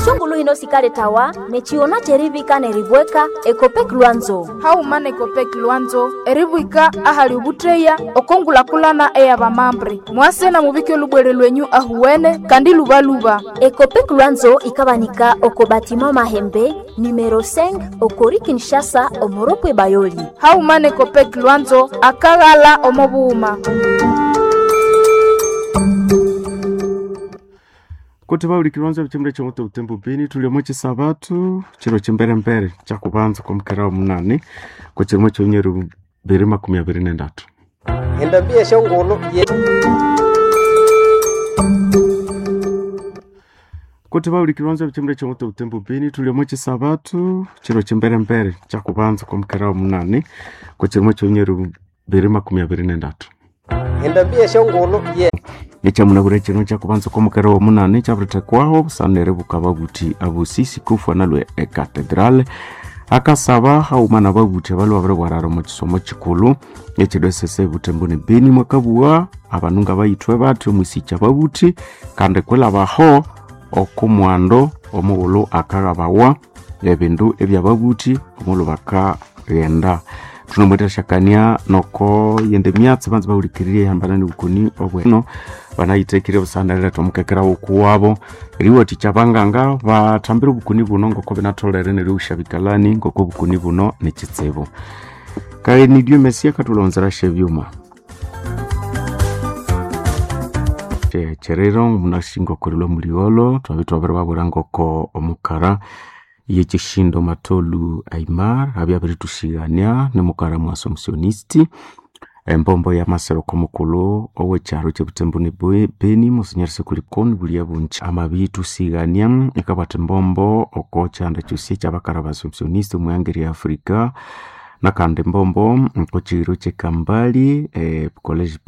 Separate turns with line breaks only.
eshongulu hino sikale tawa nechiona cherivika neribweka ekopek lwanzo
haumana ekopek lwanzo eribwika ahali ubutreya okongulakulana eya bamambre mwase na mubike lubwere lwenyu ahuwene kandi lubaluba.
ekopek lwanzo ikabanika oko batima mahembe numero 5 okori Kinshasa omoropwe bayoli.
haumana ekopek lwanzo akagala omobuuma.
kuti vaulikilwanza vichimule chomoto utembo beni tuliomo chisabatu chiro chimberembere chakubanza kwa mkera wa munane kwa chirimo chonyeru berima 23
endambia shongolo
kuti vaulikilwanza vichimule chomoto utembo beni tuliomo chisabatu chiro chimberembere chakubanza kwa mkera wa munane kwa chirimo chonyeru berima 23
endambia shongolo
echamuna chino chakubanza kwa mukera wa munane chabreta kwaho sanere bukaba buti abusisi kufana lwe cathedrale akasaba haumana babuti balwa bare wararo mu kisomo kikulu ekidosese butembone beni mwakabua abanunga bayitwe batwe musicha babuti kande kwela baho okumwando omugulu akagabawa ebindu ebya babuti omulo baka yenda tunomweta shakania noko yende myatsi banza baulikiriye hambanani ukuni obweno banayitekire busandarira tomukekera ukuwabo riwo tichabanganga batambira ubukuni buno ngoko binatolere ne rushabikalani ngoko bukuni buno nekitsebo kae ni dio mesia katulonzera shevyuma cherero munashingo korilo muliolo twabitwabere babura ngoko omukara yechishindo matolu aimar habia beritushigania ne mukara mu assumptionisti embombo ya masero komukulu owe charo chebutembuni beni musinyarse kulikoni bulia bunchi amabitu sigania ekabate mbombo okochanda chusi chabakara assumptionisti mu yangeri Afrika nakande mbombo nkochiro chekambali college